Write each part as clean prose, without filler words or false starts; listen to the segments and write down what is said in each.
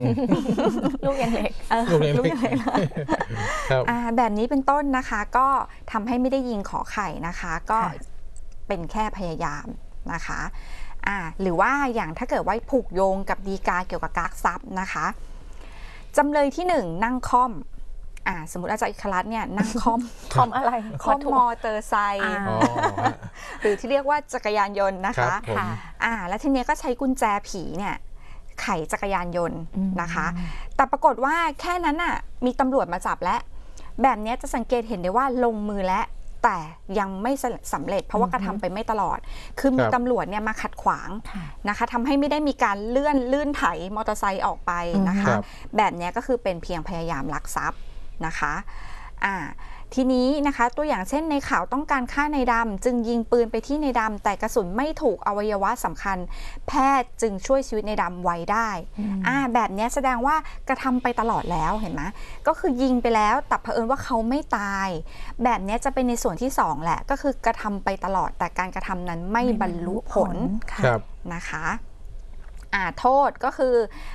ลูกยังเล็กลูกยังเล็กครับแบบนี้เป็นต้นนะคะก็ทำให้ไม่ได้ยิงขอไข่นะคะก็เป็นแค่พยายามนะคะหรือว่าอย่างถ้าเกิดว่าผูกโยงกับฎีกาเกี่ยวกับการทรัพย์นะคะจำเลยที่1นั่งค่อมสมมติอาจารย์อิคลัสเนี่ยนั่งค่อมอะไรค่อมมอเตอร์ไซค์หรือที่เรียกว่าจักรยานยนต์นะคะแล้วทีนี้ก็ใช้กุญแจผีเนี่ยไขจักรยานยนต์นะคะแต่ปรากฏว่าแค่นั้นน่ะมีตำรวจมาจับและแบบนี้จะสังเกตเห็นได้ว่าลงมือและแต่ยังไม่สำเร็จเพราะว่ากระทำไปไม่ตลอดคือมีตำรวจเนี่ยมาขัดขวางนะคะทำให้ไม่ได้มีการลื่นไถมอเตอร์ไซค์ออกไปนะคะแบบนี้ก็คือเป็นเพียงพยายามลักทรัพย์นะคะทีนี้นะคะตัวอย่างเช่นในข่าวต้องการฆ่าในดำจึงยิงปืนไปที่ในดำแต่กระสุนไม่ถูกอวัยวะสำคัญแพทย์จึงช่วยชีวิตในดำไว้ได้แบบนี้แสดงว่ากระทำไปตลอดแล้วเห็นไหมก็คือยิงไปแล้วแต่เผอิญว่าเขาไม่ตายแบบนี้จะเป็นในส่วนที่2แหละก็คือกระทำไปตลอดแต่การกระทำนั้นไม่บรรลุผลนะคะโทษก็คือ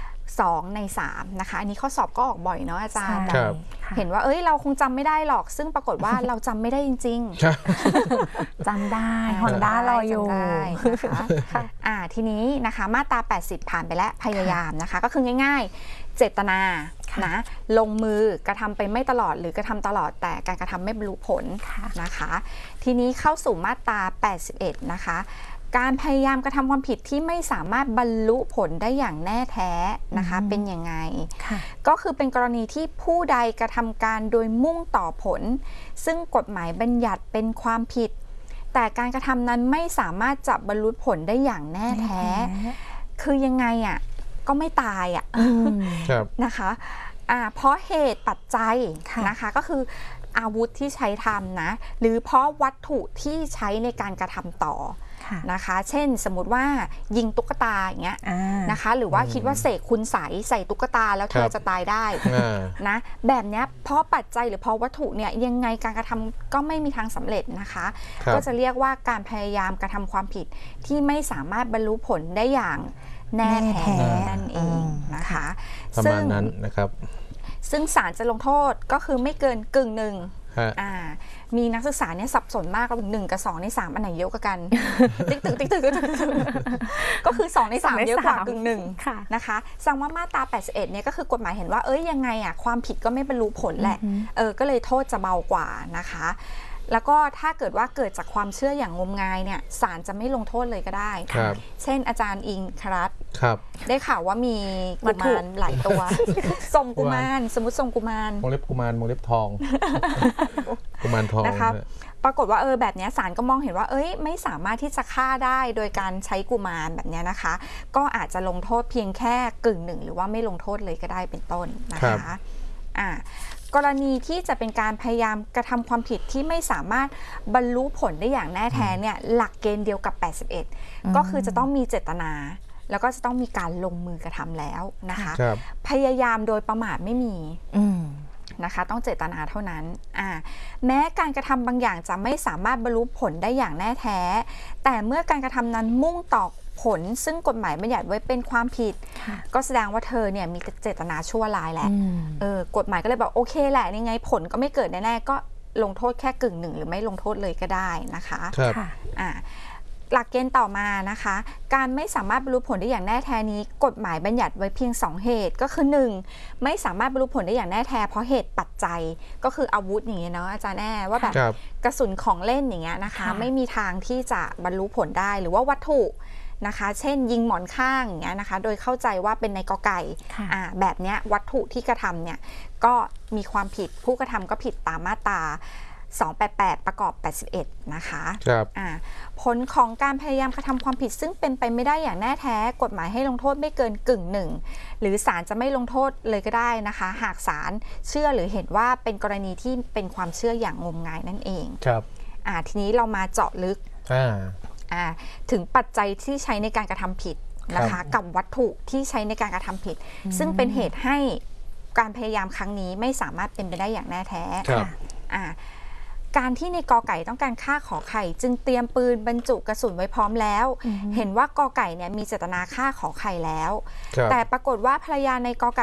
2 ใน 3นะคะอันนี้ข้อสอบก็ออกบ่อยเนาะอาจารย์เห็นว่าเราคงจำไม่ได้หรอกซึ่งปรากฏว่าเราจำไม่ได้จริงๆจำได้ฮอนด้ารออยู่นะคะทีนี้นะคะมาตรา80ผ่านไปแล้วพยายามนะคะก็คือง่ายๆเจตนานะลงมือกระทำไปไม่ตลอดหรือกระทำตลอดแต่การกระทำไม่บรรลุผลนะคะทีนี้เข้าสู่มาตรา81นะคะการพยายามกระทำความผิดที่ไม่สามารถบรรลุผลได้อย่างแน่แท้นะคะเป็นยังไงก็คือเป็นกรณีที่ผู้ใดกระทำการโดยมุ่งต่อผลซึ่งกฎหมายบัญญัติเป็นความผิดแต่การกระทำนั้นไม่สามารถจะบรรลุผลได้อย่างแน่แท้คือยังไงก็ไม่ตายนะคะเพราะเหตุปัจจัยนะคะก็คืออาวุธที่ใช้ทำนะหรือเพราะวัตถุที่ใช้ในการกระทำต่อนะคะเช่นสมมติว่ายิงตุ๊กตาอย่างเงี้ยนะคะหรือว่าคิดว่าเสกคุณใส่ตุ๊กตาแล้วเธอจะตายได้นะแบบนี้เพราะปัจจัยหรือเพราะวัตถุเนี่ยยังไงการกระทำก็ไม่มีทางสำเร็จนะคะก็จะเรียกว่าการพยายามกระทำความผิดที่ไม่สามารถบรรลุผลได้อย่างแน่แท้นั่นเองนะคะประมาณนั้นนะครับซึ่งศาลจะลงโทษก็คือไม่เกินกึ่งหนึ่งมีนักศึกษาเนี่ยสับสนมากระหว่าง1 กับ 2 ใน 3อันไหนเยอะกว่ากันติ๊กตึกก็คือ2 ใน 3เยอะกว่ากึ่งหนึ่งนะคะแสดงว่ามาตรา81เนี่ยก็คือกฎหมายเห็นว่ายังไงความผิดก็ไม่บรรลุผลแหละก็เลยโทษจะเบากว่านะคะแล้วก็ถ้าเกิดว่าเกิดจากความเชื่ออย่างงมงายเนี่ยศาลจะไม่ลงโทษเลยก็ได้เช่นอาจารย์อิงครัตได้ข่าวว่ามีกุมารหลายตัวทรงกุมารสมมติทรงกุมารวงเล็บกุมารวงเล็บทองกุมารทองนะคะปรากฏว่าแบบนี้ศาลก็มองเห็นว่าไม่สามารถที่จะฆ่าได้โดยการใช้กุมารแบบนี้นะคะก็อาจจะลงโทษเพียงแค่กึ่งหนึ่งหรือว่าไม่ลงโทษเลยก็ได้เป็นต้นนะคะกรณีที่จะเป็นการพยายามกระทำความผิดที่ไม่สามารถบรรลุผลได้อย่างแน่แท้เนี่ยหลักเกณฑ์เดียวกับ81ก็คือจะต้องมีเจตนาแล้วก็จะต้องมีการลงมือกระทำแล้วนะคะพยายามโดยประมาทไม่มีนะคะต้องเจตนาเท่านั้นแม้การกระทำบางอย่างจะไม่สามารถบรรลุผลได้อย่างแน่แท้แต่เมื่อการกระทำนั้นมุ่งต่อผลซึ่งกฎหมายบัญญัติไว้เป็นความผิดก็แสดงว่าเธอเนี่ยมีเจตนาชั่วร้ายแหละกฎหมายก็เลยบอกโอเคแหละยังไงผลก็ไม่เกิดแน่ๆก็ลงโทษแค่กึ่งหนึ่งหรือไม่ลงโทษเลยก็ได้นะคะหลักเกณฑ์ต่อมานะคะการไม่สามารถบรรลุผลได้อย่างแน่แท้นี้กฎหมายบัญญัติไว้เพียง2เหตุก็คือ 1. ไม่สามารถบรรลุผลได้อย่างแน่แท้เพราะเหตุปัจจัยก็คืออาวุธอย่างเงี้ยเนาะอาจารย์แน่ว่าแบบกระสุนของเล่นอย่างเงี้ยนะคะไม่มีทางที่จะบรรลุผลได้หรือว่าวัตถุนะคะเช่นยิงหมอนข้างอย่างเงี้ยนะคะโดยเข้าใจว่าเป็นในกอไก่แบบเนี้ยวัตถุที่กระทำเนี่ยก็มีความผิดผู้กระทำก็ผิดตามมาตรา288ประกอบ81นะคะผลของการพยายามกระทำความผิดซึ่งเป็นไปไม่ได้อย่างแน่แท้กฎหมายให้ลงโทษไม่เกินกึ่งหนึ่งหรือศาลจะไม่ลงโทษเลยก็ได้นะคะหากศาลเชื่อหรือเห็นว่าเป็นกรณีที่เป็นความเชื่ออย่างงมงายนั่นเองทีนี้เรามาเจาะลึกถึงปัจจัยที่ใช้ในการกระทำผิดนะคะกับวัตถุที่ใช้ในการกระทำผิดซึ่งเป็นเหตุให้การพยายามครั้งนี้ไม่สามารถเป็นไปได้อย่างแน่แท้การที่ในกอไก่ต้องการฆ่าขอไข่จึงเตรียมปืนบรรจุกระสุนไว้พร้อมแล้วเห็นว่ากอไก่เนี่ยมีเจตนาฆ่าขอไข่แล้วแต่ปรากฏว่าภรรยาในกอไก่